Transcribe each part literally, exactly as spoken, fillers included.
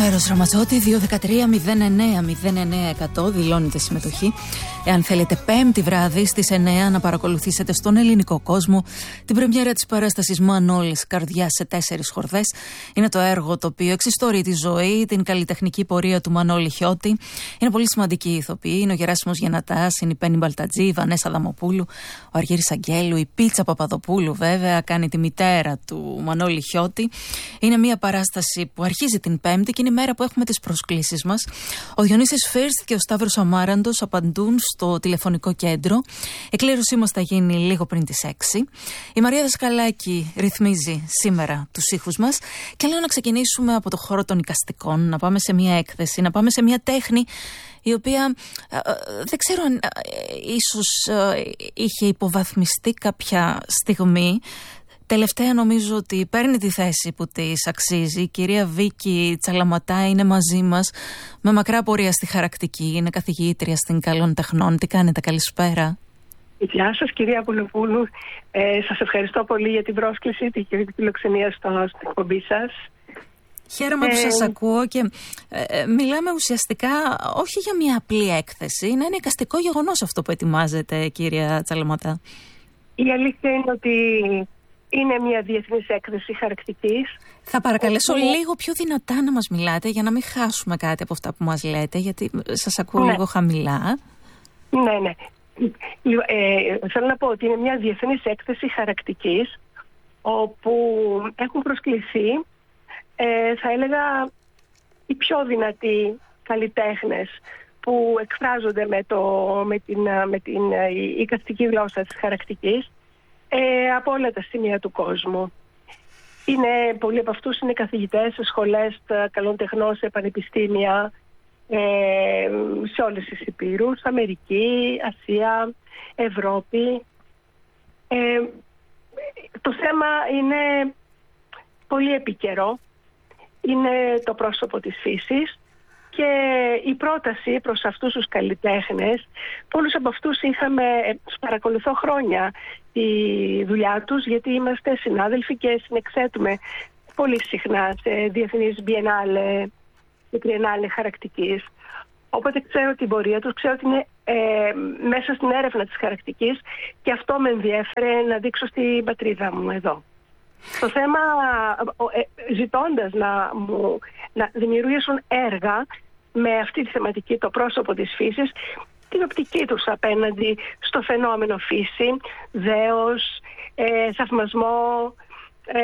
Άρος Ραμαζότη, δύο ένα τρία μηδέν εννέα μηδέν εννέα εκατό, δηλώνετε συμμετοχή. Εάν θέλετε πέμπτη βράδυ στις εννέα να παρακολουθήσετε στον ελληνικό κόσμο την πρεμιέρα της παράστασης Μανώλης Καρδιάς σε τέσσερις χορδές. Είναι το έργο το οποίο εξιστορεί τη ζωή, την καλλιτεχνική πορεία του Μανώλη Χιώτη. Είναι πολύ σημαντική η ηθοποιή. Είναι ο Γεράσιμος Γεννατάς, είναι η Πέννη Μπαλτατζή, η Βανέσα Δαμοπούλου, ο Αργύρης Αγγέλου, η Πίτσα Παπαδοπούλου βέβαια, κάνει τη μητέρα του Μανώλη Χιώτη. Είναι μια παράσταση που αρχίζει την Πέμπτη και είναι η μέρα που έχουμε τις προσκλήσεις μας. Ο Διονύσης Φίρστ και ο Σταύρος Αμάραντος απαντούν στο τηλεφωνικό κέντρο. Εκλήρωσή μας θα γίνει λίγο πριν τις έξι. Η Μαρία Δασκαλάκη ρυθμίζει σήμερα τους ήχους μας και λέω να ξεκινήσουμε από το χώρο των εικαστικών, να πάμε σε μια έκθεση, να πάμε σε μια τέχνη η οποία ε, ε, δεν ξέρω αν ε, ίσως ε, είχε υποβαθμιστεί κάποια στιγμή. Τελευταία νομίζω ότι παίρνει τη θέση που της αξίζει. Η κυρία Βίκη Τσαλαματά είναι μαζί μας με μακρά πορεία στη χαρακτική. Είναι καθηγήτρια στην Καλών Τεχνών. Τι κάνετε, καλησπέρα. Γεια σας κυρία Πουλοπούλου. Ε, σας ευχαριστώ πολύ για την πρόσκληση και την φιλοξενία στο, στην εκπομπή σας. Χαίρομαι ε... που σας ακούω και ε, μιλάμε ουσιαστικά όχι για μια απλή έκθεση. Είναι ένα εικαστικό γεγονός αυτό που ετοιμάζετε, κυρία Τσαλαματά. Η αλήθεια είναι ότι είναι μια διεθνής έκθεση χαρακτικής. Θα παρακαλέσω Έχω... λίγο πιο δυνατά να μας μιλάτε για να μην χάσουμε κάτι από αυτά που μας λέτε, γιατί σας ακούω ναι. λίγο χαμηλά. Ναι, ναι. Ε, θέλω να πω ότι είναι μια διεθνής έκθεση χαρακτικής, όπου έχουν προσκληθεί, ε, θα έλεγα, οι πιο δυνατοί καλλιτέχνες που εκφράζονται με, το, με την, με την εικαστική γλώσσα της χαρακτικής. Ε, από όλα τα σημεία του κόσμου. Είναι, πολλοί από αυτούς είναι καθηγητές σε σχολές καλών τεχνών, σε πανεπιστήμια, ε, σε όλες τις υπήρους, Αμερική, Ασία, Ευρώπη. Ε, το θέμα είναι πολύ επικαιρό. Είναι το πρόσωπο της φύσης. Και η πρόταση προς αυτούς τους καλλιτέχνες, πολλούς από αυτούς είχαμε, παρακολουθώ χρόνια τη δουλειά τους, γιατί είμαστε συνάδελφοι και συνεξέτουμε πολύ συχνά σε διεθνείς biennale και triennale χαρακτικής. Οπότε ξέρω την πορεία τους, ξέρω ότι είναι ε, μέσα στην έρευνα της χαρακτικής και αυτό με ενδιέφερε να δείξω στην πατρίδα μου εδώ. Το θέμα, ε, ζητώντας να, μου, να δημιουργήσουν έργα με αυτή τη θεματική, το πρόσωπο της φύσης, την οπτική τους απέναντι στο φαινόμενο φύση, δέος, ε, θαυμασμό, ε,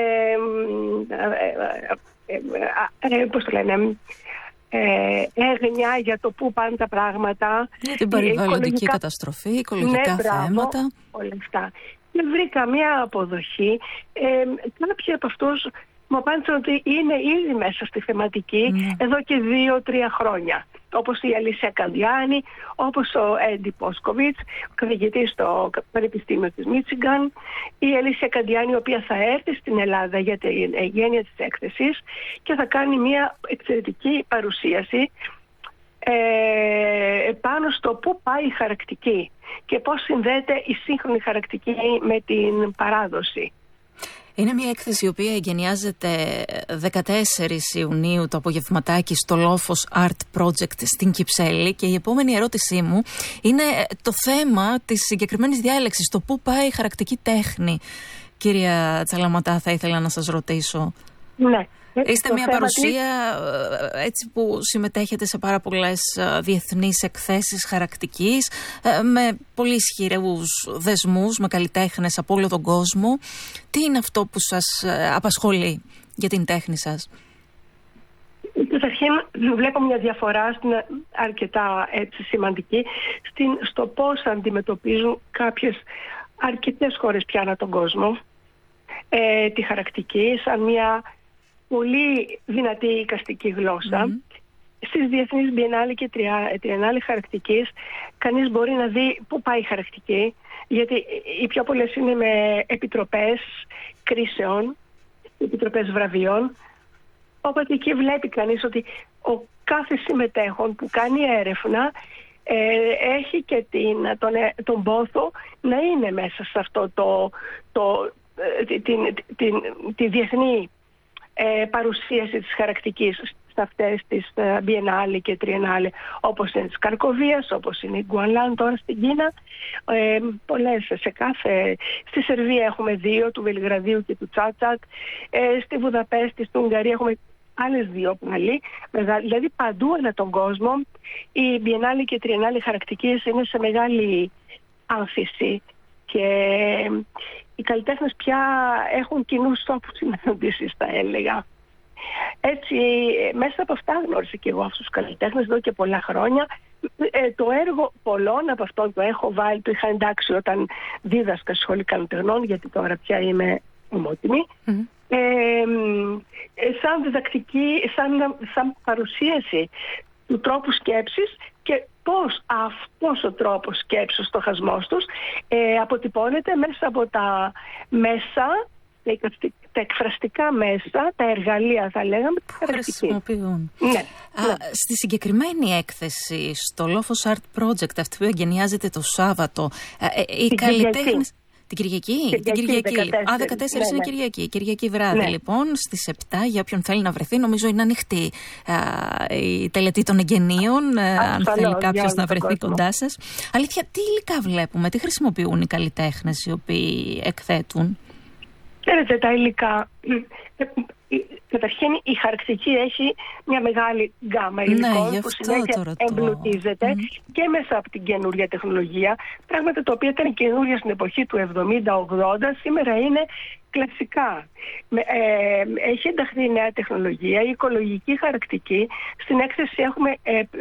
ε, ε, ε, πώς το λένε, ε, έγνοια για το πού πάνε τα πράγματα. Για την περιβαλλοντική καταστροφή, οικολογικά ναι, μπράβο, θέματα. Όλα αυτά. Δεν βρήκα μια αποδοχή. Ε, κάποιοι από αυτούς μου απάντησαν ότι είναι ήδη μέσα στη θεματική mm. εδώ και δύο-τρία χρόνια. Όπως η Αλίσια Καντιάνη, όπως ο Έντι Πόσκοβιτς, ο καθηγητής στο Πανεπιστήμιο της Μίτσιγκαν, η Αλίσια Καντιάνη, η οποία θα έρθει στην Ελλάδα για την εγγένεια της έκθεσης και θα κάνει μια εξαιρετική παρουσίαση ε, πάνω στο πού πάει η χαρακτική και πώς συνδέεται η σύγχρονη χαρακτική με την παράδοση. Είναι μια έκθεση η οποία εγκαινιάζεται δεκατέσσερις Ιουνίου το απογευματάκι στο Λόφος Art Project στην Κυψέλη και η επόμενη ερώτησή μου είναι το θέμα της συγκεκριμένης διάλεξης, το πού πάει η χαρακτική τέχνη. Κυρία Τσαλαματά, θα ήθελα να σας ρωτήσω. Ναι. Είστε μια παρουσία έτσι που συμμετέχετε σε πάρα πολλές διεθνείς εκθέσεις χαρακτικής με πολύ ισχυρούς δεσμούς με καλλιτέχνες από όλο τον κόσμο. Τι είναι αυτό που σας απασχολεί για την τέχνη σας? Καταρχήν βλέπω μια διαφορά στην, αρκετά έτσι, σημαντική στην, στο πώς αντιμετωπίζουν κάποιες αρκετές χώρες πια ανά τον κόσμο ε, τη χαρακτική σαν μια πολύ δυνατή εικαστική γλώσσα. Mm. Στις διεθνείς biennale και triennale χαρακτικής κανείς μπορεί να δει πού πάει η χαρακτική, γιατί οι πιο πολλές είναι με επιτροπές κρίσεων, επιτροπές βραβείων, οπότε εκεί βλέπει κανείς ότι ο κάθε συμμετέχον που κάνει έρευνα ε, έχει και την, τον, τον πόθο να είναι μέσα σε αυτό το, το, την, την, την, τη διεθνή ε, παρουσίαση της χαρακτικής σε αυτές τις Biennale και Triennale, όπως είναι της Καρκοβίας, όπως είναι η Γκουανλάν τώρα στην Κίνα. Ε, πολλές σε κάθε... Στη Σερβία έχουμε δύο, του Βελιγραδίου και του Τσάτσακ. Ε, στη Βουδαπέστη, στην Ουγγαρία έχουμε άλλες δύο πάλι. Δηλαδή παντού ανά τον κόσμο οι Biennale και Triennale χαρακτικής είναι σε μεγάλη άμφιση και οι καλλιτέχνες πια έχουν κοινούς στόχους συναντήσεις, θα έλεγα. Έτσι, μέσα από αυτά γνώρισα και εγώ αυτούς τους καλλιτέχνες εδώ και πολλά χρόνια. Ε, το έργο πολλών από αυτών το έχω βάλει, το είχα εντάξει όταν δίδασκα στη Σχολή Καλλιτεχνών, γιατί τώρα πια είμαι ομότιμη. Mm-hmm. Ε, σαν διδακτική, σαν, σαν παρουσίαση του τρόπου σκέψης και πώς αυτός ο τρόπος σκέψης, ο στοχασμός τους ε, αποτυπώνεται μέσα από τα μέσα, τα εκφραστικά μέσα, τα εργαλεία θα λέγαμε, που χρησιμοποιούν. Ναι, Α, ναι. Στη συγκεκριμένη έκθεση, στο Lofos Art Project, αυτή που εγκαινιάζεται το Σάββατο, ε, ε, οι καλλιτέχνες... Την Κυριακή, Κυριακή, την Κυριακή. δεκατέσσερις. Α, δεκατέσσερις ναι, είναι ναι. Κυριακή. Κυριακή βράδυ, ναι. Λοιπόν, στις επτά, για όποιον θέλει να βρεθεί, νομίζω είναι ανοιχτή α, η τελετή των εγγενείων, αν θέλει κάποιος να βρεθεί κοντά σας. Αλήθεια, τι υλικά βλέπουμε, τι χρησιμοποιούν οι καλλιτέχνες οι οποίοι εκθέτουν? Ξέρετε, τα υλικά... Καταρχήν η χαρακτική έχει μια μεγάλη γκάμα υλικών, ναι, που συνέχεια εμπλουτίζεται mm. και μέσα από την καινούρια τεχνολογία, πράγματα τα οποία ήταν καινούρια στην εποχή του εβδομήντα ογδόντα, σήμερα είναι κλασικά. Ε, έχει ενταχθεί η νέα τεχνολογία, η οικολογική χαρακτική. Στην έκθεση έχουμε ε, ε,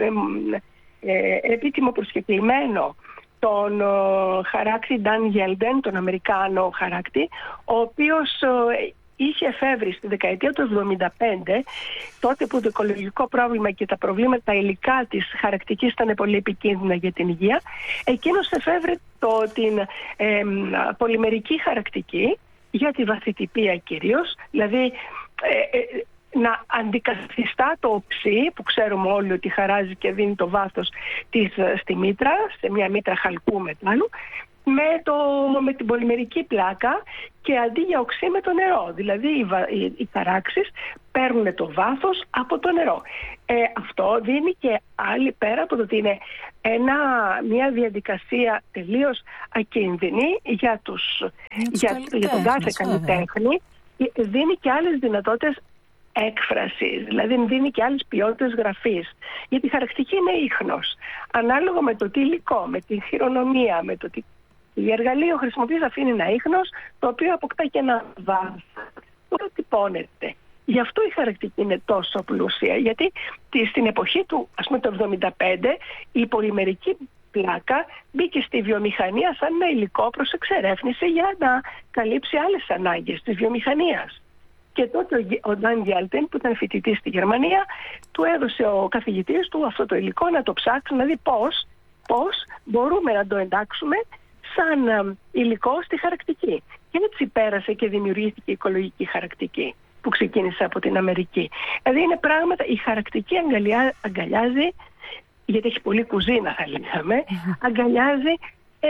ε, επίτιμο προσκεκλημένο τον ο, χαράκτη Dan Yelden, τον Αμερικάνο χαράκτη, ο οποίος ο, είχε εφεύρει στη δεκαετία του εβδομήντα πέντε, τότε που το οικολογικό πρόβλημα και τα προβλήματα τα υλικά της χαρακτικής ήταν πολύ επικίνδυνα για την υγεία. Εκείνος εφεύρει το, την ε, πολυμερική χαρακτική για τη βαθυτυπία κυρίως, δηλαδή ε, ε, να αντικαθιστά το οψί που ξέρουμε όλοι ότι χαράζει και δίνει το βάθος της στη μήτρα, σε μια μήτρα χαλκού μετάλλου, με, το, με την πολυμερική πλάκα και αντί για οξύ με το νερό. Δηλαδή οι, οι, οι ταράξεις παίρνουν το βάθος από το νερό. Ε, αυτό δίνει και άλλη, πέρα από το ότι είναι ένα, μια διαδικασία τελείως ακίνδυνη για, τους, για, για τον κάθε καλλιτέχνη, δίνει και άλλες δυνατότητες έκφρασης, δηλαδή δίνει και άλλες ποιότητες γραφής. Γιατί η χαρακτική είναι ίχνος. Ανάλογα με το τι υλικό, με τη χειρονομία, με το τι η εργαλείο χρησιμοποιείς, αφήνει ένα ίχνος το οποίο αποκτά και ένα βάθος. Προτυπώνεται. Γι' αυτό η χαρακτική είναι τόσο πλούσια, γιατί στην εποχή του, ας πούμε το εβδομήντα πέντε, η πολυμερική πλάκα μπήκε στη βιομηχανία σαν ένα υλικό προς εξερεύνηση για να καλύψει άλλες ανάγκες της βιομηχανίας. Και τότε ο Dan Yelden, που ήταν φοιτητής στη Γερμανία, του έδωσε ο καθηγητής του αυτό το υλικό να το ψάξει, να δει πώς, πώς μπορούμε να το εντάξουμε σαν υλικό στη χαρακτική. Και έτσι πέρασε και δημιουργήθηκε η οικολογική χαρακτική που ξεκίνησε από την Αμερική. Δηλαδή είναι πράγματα, η χαρακτική αγκαλιά, αγκαλιάζει, γιατί έχει πολύ κουζίνα θα λέγαμε, αγκαλιάζει ε,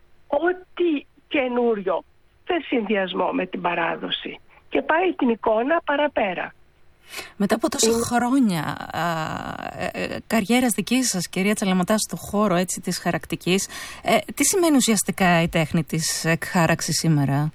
ό,τι καινούριο σε συνδυασμό με την παράδοση και πάει την εικόνα παραπέρα. Μετά από τόσα είναι... χρόνια α, ε, ε, καριέρας δικής σας, κυρία Τσαλαματά, στο χώρο έτσι, της χαρακτικής, ε, τι σημαίνει ουσιαστικά η τέχνη της εκχάραξης σήμερα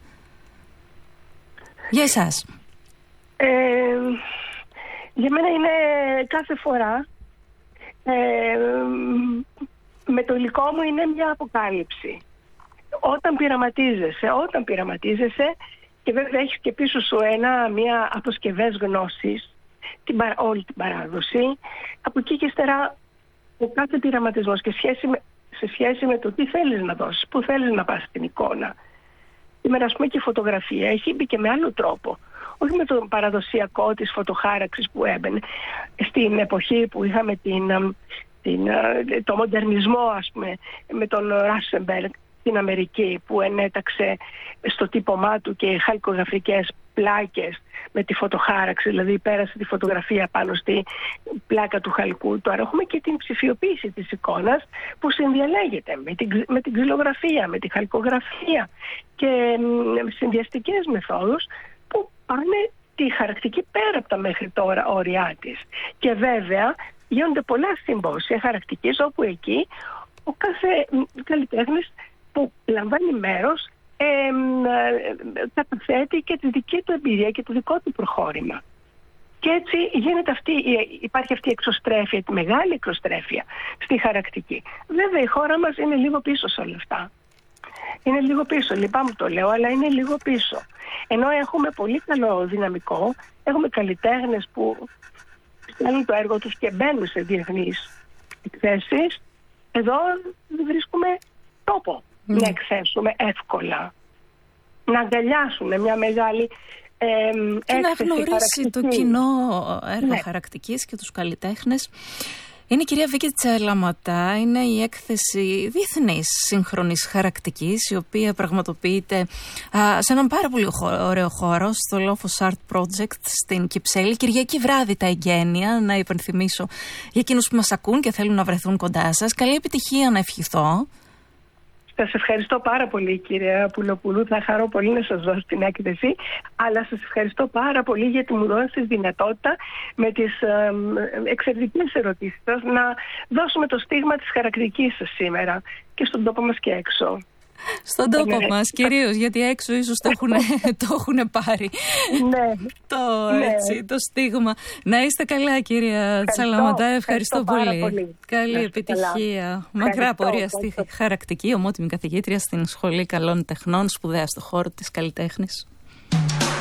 για εσάς? Ε, για μένα είναι κάθε φορά ε, με το υλικό μου είναι μια αποκάλυψη. Όταν πειραματίζεσαι, όταν πειραματίζεσαι και βέβαια έχεις και πίσω σου ένα, μια αποσκευές γνώσης, την, όλη την παράδοση, από εκεί και ύστερα ο κάθε πειραματισμός και σχέση με, σε σχέση με το τι θέλεις να δώσεις, πού θέλεις να πας στην εικόνα. Σήμερα ας πούμε και η φωτογραφία έχει μπει και με άλλο τρόπο. Όχι με τον παραδοσιακό της φωτοχάραξης που έμπαινε στην εποχή που είχαμε την, την, το μοντερνισμό, ας πούμε, με τον Ράσενμπεργκ στην Αμερική, που ενέταξε στο τύπωμά του και χαλκογραφικές πλάκες με τη φωτοχάραξη, δηλαδή πέρασε τη φωτογραφία πάνω στη πλάκα του χαλκού. Τώρα έχουμε και την ψηφιοποίηση της εικόνας που συνδιαλέγεται με την, με την ξυλογραφία, με τη χαλκογραφία και με συνδυαστικές μεθόδους που πάνε τη χαρακτική πέρα από τα μέχρι τώρα όρια της. Και βέβαια γίνονται πολλά συμπόσια χαρακτικής, όπου εκεί ο κάθε καλλιτέχνης που λαμβάνει μέρος ε, ε, καταθέτει και τη δική του εμπειρία και το δικό του προχώρημα. Και έτσι γίνεται αυτή, υπάρχει αυτή η εξωστρέφεια, τη μεγάλη εξωστρέφεια στη χαρακτική. Βέβαια η χώρα μας είναι λίγο πίσω σε όλα αυτά. Είναι λίγο πίσω, λυπάμαι που το λέω, αλλά είναι λίγο πίσω. Ενώ έχουμε πολύ καλό δυναμικό, έχουμε καλλιτέχνες που στέλνουν το έργο τους και μπαίνουν σε διεθνείς εκθέσεις, εδώ δεν βρίσκουμε τόπο mm. να εκθέσουμε εύκολα. Να αγκαλιάσουμε μια μεγάλη ε, και να γνωρίσει το κοινό έργο ναι. χαρακτικής και τους καλλιτέχνες. Είναι η κυρία Βίκη Τσαλαματά, είναι η έκθεση διεθνής σύγχρονης χαρακτικής, η οποία πραγματοποιείται α, σε έναν πάρα πολύ ωραίο χώρο, στο Lofos Art Project στην Κυψέλη. Κυριακή βράδυ τα εγγένεια, να υπενθυμίσω για εκείνους που μας ακούν και θέλουν να βρεθούν κοντά σας. Καλή επιτυχία να ευχηθώ. Σας ευχαριστώ πάρα πολύ, κυρία Πουλοπούλου. Θα χαρώ πολύ να σας δώσω την έκθεση, αλλά σας ευχαριστώ πάρα πολύ γιατί μου δώσετε τη δυνατότητα με τις ε, εξαιρετικές ερωτήσεις σας να δώσουμε το στίγμα της χαρακτικής σας σήμερα και στον τόπο μας και έξω. Στον τόπο ναι. μας κυρίως, γιατί έξω ίσως το έχουν, το έχουν πάρει ναι. το, έτσι, ναι. το στίγμα. Να είστε καλά, κυρία Τσαλαματά, ευχαριστώ, ευχαριστώ πολύ. πολύ. Καλή ευχαριστώ επιτυχία. Καλά. Μακρά πορεία στη χαρακτική, ομότιμη καθηγήτρια στην Σχολή Καλών Τεχνών, σπουδαία στο χώρο της καλλιτέχνης.